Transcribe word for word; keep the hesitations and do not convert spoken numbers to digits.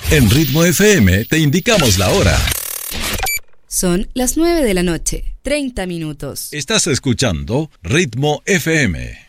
En Ritmo F M te indicamos la hora. Son las nueve de la noche, treinta minutos. Estás escuchando Ritmo F M.